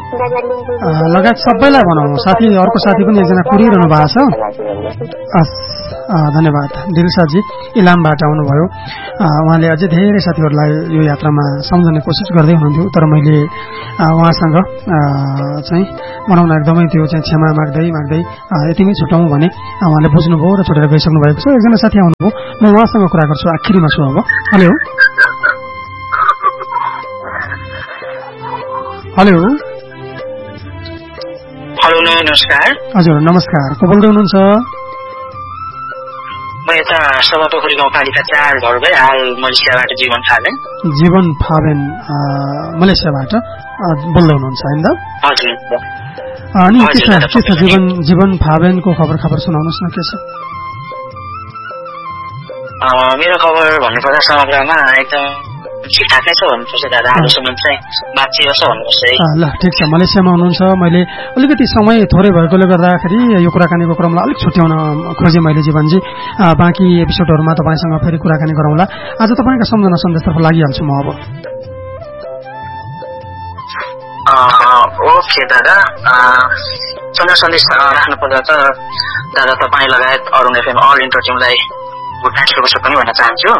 लगायत सबैलाई भनौँ। साथी अर्को साथी पनि एकजना कुरिरहनु भएको छ। धन्यवाद दिलसाजी इलामबाट आउनुभयो। उहाँले अझै धेरै साथीहरूलाई यो यात्रामा सम्झने कोसिस गर्दै हुनुहुन्थ्यो, तर मैले उहाँसँग चाहिँ बनाउन एकदमै त्यो चाहिँ क्षमा माग्दै यतिमै छुटाउँ भने उहाँले बुझ्नुभयो र छुटेर गइसक्नु भएको छ। एकजना साथी आउनुभयो, म उहाँसँग कुरा गर्छु आखिरीमा छु अब। हेलो हेलो हेलो नमस्कार। हजुर नमस्कार, को बोल्दै हुनुहुन्छ? म यता सभापोखरी गाउँपालिका 4 घरबै हाल मलेसियाबाट जीवन फाबेन। जीवन फाबेन मलेसियाबाट बोल्दै हुनुहुन्छ हैन त? हजुर। अनि के छ जीवन फाबेनको खबर सुनाउनुहोस् न, के छ? मेरो खबर भन्नुपर्दा समग्रमा एकदम ठिकठाकै छ भन्नुपर्छ दादा। आजसम्म चाहिँ बाँचिएको छ भन्नुपर्छ है। ल ठिक छ, मलेसियामा हुनुहुन्छ। मैले अलिकति समय थोरै भएकोले गर्दाखेरि यो कुराकानीको क्रमलाई अलिक छुट्याउन खोजेँ मैले जीवनजी। बाँकी एपिसोडहरूमा तपाईँसँग फेरि कुराकानी गरौँला। आज तपाईँका सम्झना सन्देशतर्फ लागिहाल्छु म अब। ओके दादा, सम्झना सन्देश राख्नु पर्दा त दादा तपाईँ लगायत अरुण एफएम अल इन्टर टिमलाई गुड नाइट शुभ सपनी भन्न चाहन्छु।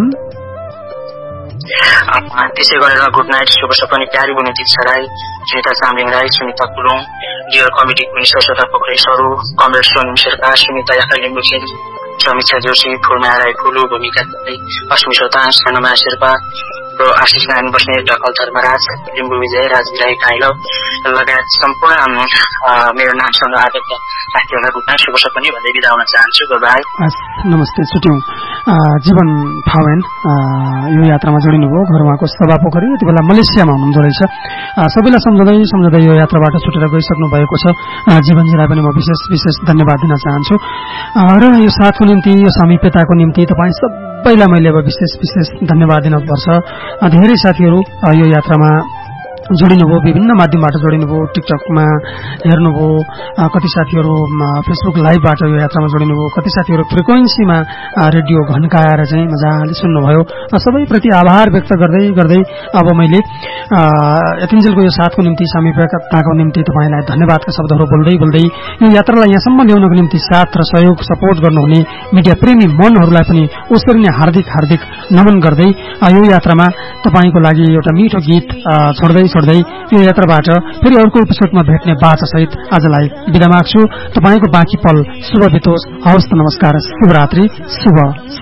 त्यसै गरेर गुड नाइट शुभ सपनी प्यारी बुने दीक्षा राई, सुनिता चामलिङ राई, सुनिता कुलुङ, डियर कमिटी स्वच्छता पोखरी सरू, कमरेड सोनिम शेर्पा, सुनिता याखा लिम्बुखेल, समीक्षा जोशी, फुलमाया राई फुलु, भूमिका अस्मी सोतान, सानुमाया शेर्पा, आशिष नारायण बस्ने, ढकल धर्मराज, लिम्बु विजय, राजवी राई काइलो लगायत सम्पूर्ण मेरो नामसँग आदरणीय साथीहरूलाई गुड नाइट शुभ सपनी भन्दै बिदा हुन चाहन्छु। बाई। नमस्ते, छुट्यौं। जीवन फावेन यो यात्रामा जोडिनुभयो। घर उहाँको सभापोखरी, यति बेला मलेसियामा हुनुहुँदो रहेछ। सबैलाई सम्झँदै यो यात्राबाट छुटेर गइसक्नु भएको छ। जीवनजीलाई पनि म विशेष धन्यवाद दिन चाहन्छु। र यो साथको निम्ति, यो सामिप्यताको निम्ति तपाईँ सबैलाई मैले अब विशेष धन्यवाद दिनुपर्छ। धेरै साथीहरू यो यात्रामा जोडिनुभयो, विभिन्न माध्यमबाट जोडिनुभयो, टिकटकमा हेर्नुभयो, कति साथीहरू फेसबुक लाइभबाट यो यात्रामा जोडिनुभयो, कति साथीहरू फ्रिक्वेन्सीमा रेडियो घन्काएर चाहिँ मजाले सुन्नुभयो। सबैप्रति आभार व्यक्त गर्दै अब मैले यतिन्जेलको यो साथको निम्ति, सामिप्यताको निम्ति तपाईँलाई धन्यवादका शब्दहरू बोल्दै यो यात्रालाई यहाँसम्म ल्याउनको निम्ति साथ र सहयोग सपोर्ट गर्नुहुने मिडिया प्रेमी मनहरूलाई पनि उसरी नै हार्दिक नमन गर्दै यो यात्रामा तपाईँको लागि एउटा मिठो गीत छोड्दै यो यात्राबाट फेरि अर्को एपिसोडमा भेट्ने बाचासहित आजलाई बिदा माग्छु। तपाईँको बाँकी पल शुभ बितोस्। हवस् त, नमस्कार, शुभरात्रि, शुभ